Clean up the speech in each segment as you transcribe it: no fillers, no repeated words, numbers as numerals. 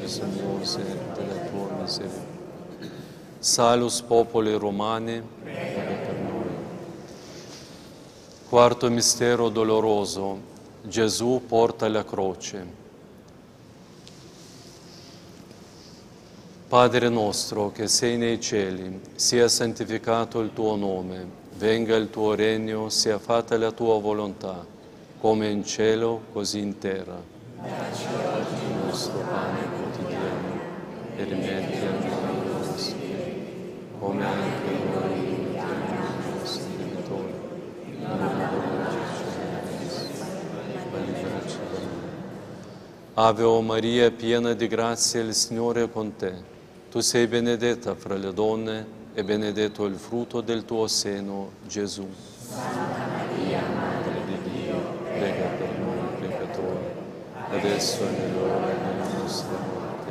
bisognose della tua misericordia. Salus popoli romani, prega per noi. Quarto mistero doloroso, Gesù porta la croce. Padre nostro che sei nei cieli, sia santificato il tuo nome, venga il tuo regno, sia fatta la tua volontà, come in cielo, così in terra. Dacci oggi il nostro pane quotidiano e rimetti a noi i nostri debiti, come anche noi rimettiamo i nostri debitori, e non indurci ma liberaci dal male. Ave o Maria, piena di grazia, il Signore è con te. Tu sei benedetta fra le donne e benedetto il frutto del tuo seno, Gesù. Santa Maria, Madre di Dio, Prega per noi peccatori, adesso è nell'ora della nostra morte.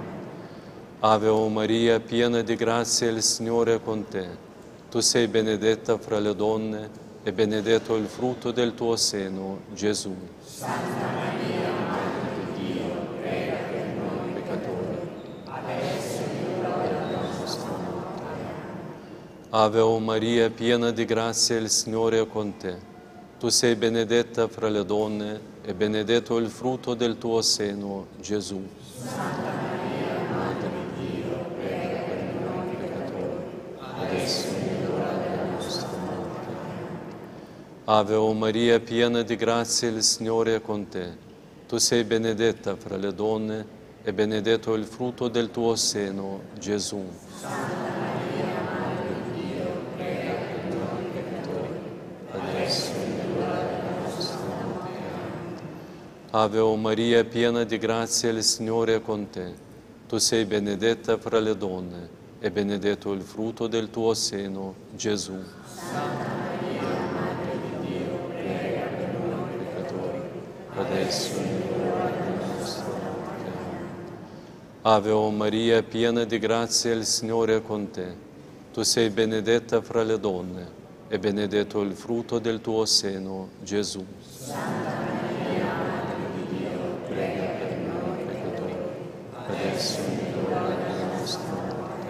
Ave o Maria, piena di grazia, il Signore è con te. Tu sei benedetta fra le donne e benedetto il frutto del tuo seno, Gesù. Santa Maria, Madre di Dio, prega per noi peccatori, adesso è nell'ora della nostra morte. Ave o Maria, piena di grazia, il Signore è con te. Tu sei benedetta fra le donne e benedetto il frutto del tuo seno, Gesù. Santa Maria, Madre di Dio, prega per noi peccatori, adesso è nell'ora della nostra morte. Ave o Maria, piena di grazia, il Signore è con te. Tu sei benedetta fra le donne e benedetto il frutto del tuo seno, Gesù. Santa Maria, Madre di Dio, prega per noi peccatori, adesso è nell'ora della nostra morte. Ave o Maria, piena di grazia, il Signore è con te. Tu sei benedetta fra le donne e benedetto il frutto del tuo seno, Gesù. Santa Maria, Madre di Dio, prega per noi peccatori, Adesso è l'ora della nostra morte. Ave o Maria, piena di grazia, il Signore è con te. Tu sei benedetta fra le donne e benedetto il frutto del tuo seno, Gesù. Santa Maria, Madre di Dio, prega per noi peccatori, adesso è l'ora della nostra morte.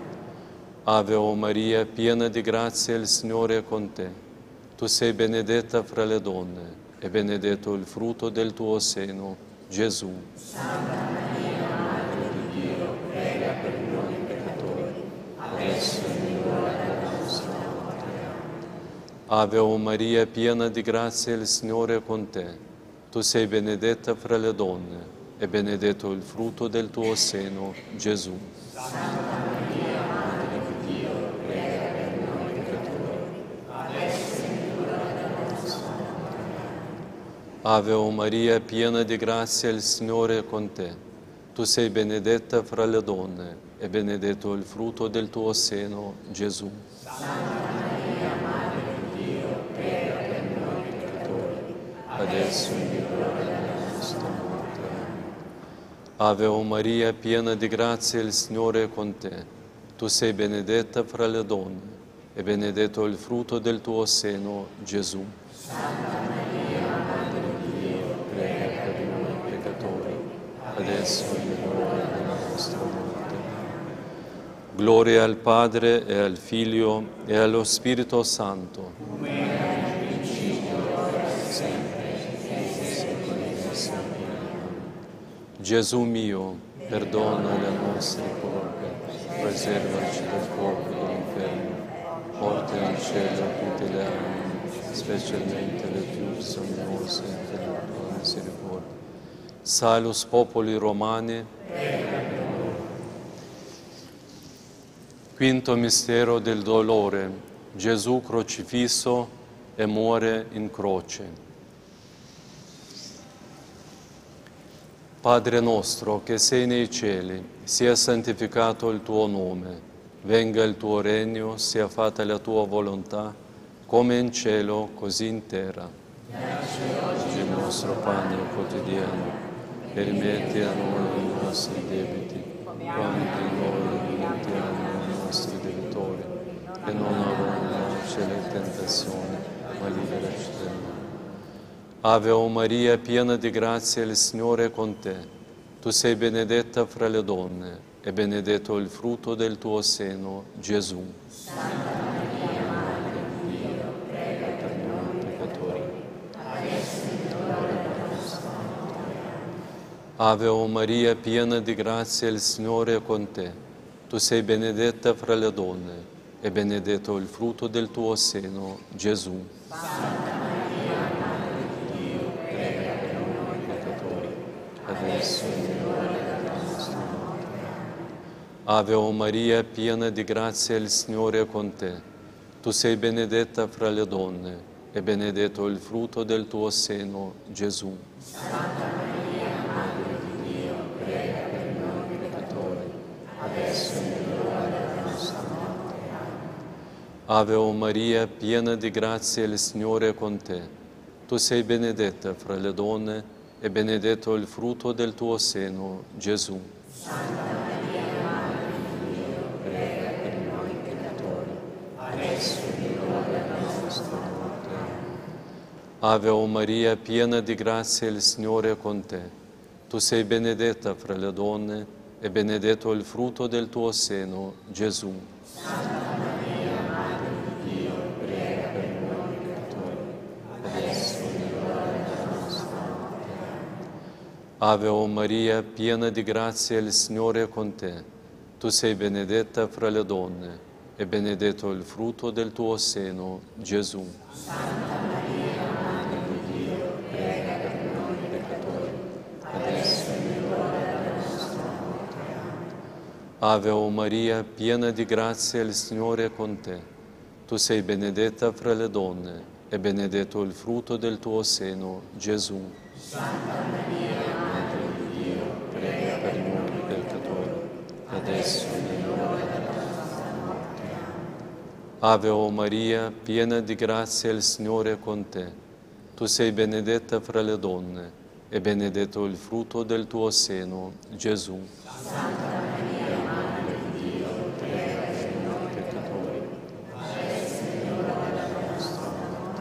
Ave o Maria, piena di grazia, il Signore è con te. Tu sei benedetta fra le donne e benedetto il frutto del tuo seno, Gesù. Santa Maria, Madre di Dio, prega per noi peccatori, adesso è l'ora della nostra morte. Ave o Maria, piena di grazia, il Signore è con te. Tu sei benedetta fra le donne e benedetto il frutto del tuo seno, Gesù. Santa Maria, Madre di Dio, prega per noi peccatori, adesso è l'ora della nostra morte. Ave o Maria, piena di grazia, il Signore è con te. Tu sei benedetta fra le donne e benedetto il frutto del tuo seno, Gesù. Santa Maria, Madre di Dio, prega per noi peccatori, Adesso è l'ora della nostra morte. Ave o Maria, piena di grazia, il Signore è con te. Tu sei benedetta fra le donne e benedetto il frutto del tuo seno, Gesù. Santa Maria, Madre di Dio, prega per noi peccatori, Adesso è l'ora della nostra morte. Gloria al Padre e al Figlio e allo Spirito Santo. come era nel principio, ora e sempre, nei secoli dei secoli. Gesù mio, perdona le nostre colpe, preservaci dal fuoco dell'inferno, porta in cielo tutte le anime, specialmente le più bisognose della tua misericordia. Salus popoli romani. Quinto mistero del dolore. Gesù crocifisso e muore in croce. Padre nostro che sei nei cieli, sia santificato il tuo nome, venga il tuo regno, sia fatta la tua volontà, come in cielo, così in terra. Dacci oggi Il nostro pane quotidiano, e rimetti a noi i nostri debiti, come anche noi rimettiamo ai nostri debitori, e non abbandonarci alle tentazioni, ma liberaci dal male. Ave o Maria, piena di grazia, il Signore è con te. Tu sei benedetta fra le donne, e benedetto il frutto del tuo seno, Gesù. Santa Maria, Madre di Dio, prega per noi peccatori, adesso è l'ora della nostra morte. Ave o Maria, piena di grazia, il Signore è con te. Tu sei benedetta fra le donne, e benedetto il frutto del tuo seno, Gesù. Santa Maria, Madre di Dio, prega per noi peccatori, adesso è l'ora della nostra morte. Ave o Maria, piena di grazia, il Signore è con te. Tu sei benedetta fra le donne, e benedetto il frutto del tuo seno, Gesù. Santa Maria, Madre di Dio, prega per noi peccatori, adesso è l'ora della nostra morte. Ave o Maria, piena di grazia, il Signore è con te. Tu sei benedetta fra le donne, e benedetto il frutto del tuo seno, Gesù. Santa Maria, Madre di Dio, prega per noi peccatori, adesso è l'ora della nostra morte. Ave o Maria, piena di grazia, il Signore è con te. Tu sei benedetta fra le donne, e benedetto il frutto del tuo seno, Gesù. Santa Maria, Madre di Dio, prega per noi peccatori, adesso è l'ora della nostra morte. Ave o Maria, piena di grazia, il Signore è con te. Tu sei benedetta fra le donne, e benedetto il frutto del tuo seno, Gesù. Santa Maria, Madre di Dio, prega per noi peccatori, adesso è l'ora della nostra morte. Ave o Maria, piena di grazia, il Signore è con te. Tu sei benedetta fra le donne, e benedetto il frutto del tuo seno, Gesù. Santa Maria, Madre di Dio, prega per noi peccatori, adesso è l'ora della nostra morte. Ave o Maria, piena di grazia, il Signore è con te. Tu sei benedetta fra le donne, e benedetto il frutto del tuo seno, Gesù. Santa Maria, Madre di Dio, prega per noi peccatori, adesso è l'ora della nostra morte.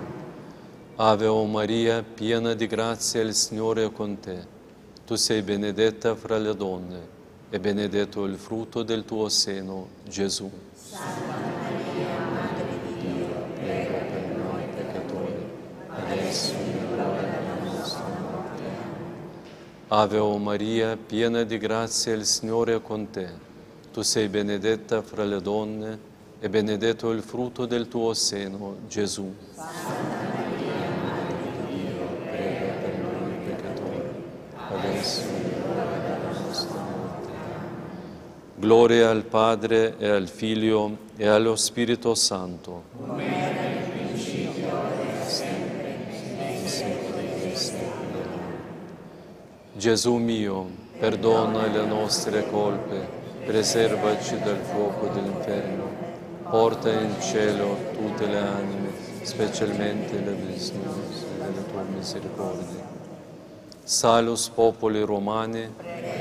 Ave o Maria, piena di grazia, il Signore è con te. Tu sei benedetta fra le donne, e benedetto il frutto del tuo seno, Gesù. Santa Maria, Madre di Dio, prega per noi peccatori, adesso è l'ora della nostra morte. Ave o Maria, piena di grazia, il Signore è con te. Tu sei benedetta fra le donne, e benedetto il frutto del tuo seno, Gesù. Santa Maria, Madre di Dio, prega per noi peccatori, adesso è l'ora della nostra morte. Gloria al Padre, e al Figlio, e allo Spirito Santo. Come era nel principio, ora e sempre, nei secoli dei secoli. Gesù mio, perdona le nostre colpe, preservaci dal fuoco dell'inferno, porta in cielo tutte le anime, specialmente le delle tue misericordia. Salus populi Romani,